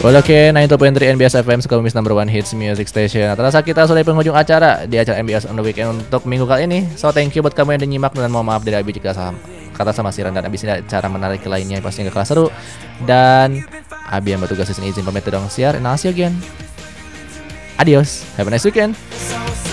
Well, oke, 92.3 NBS FM, Sukamumi's number one hits music station. Nah, terasa kita sudah di penghujung acara di acara MBS on the Weekend untuk minggu kali ini. So, thank you buat kamu yang udah nyimak, dan mohon maaf dari Abi jika salah kata sama Siran dan Abi sini cara menarik lainnya yang pastinya gak kalah seru. Dan Abi yang bertugas di sini izin pamit dong siar. And I'll see you again. Adios. Have a nice weekend.